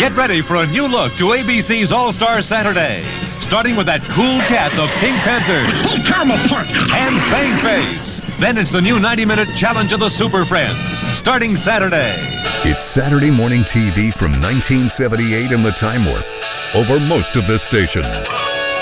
Get ready for a new look to ABC's All-Star Saturday. Starting with that cool cat, the Pink Panther. Tear 'em apart. And Bang Face. Then it's the new 90-minute Challenge of the Super Friends. Starting Saturday. It's Saturday morning TV from 1978 in the Time Warp. Over most of this station.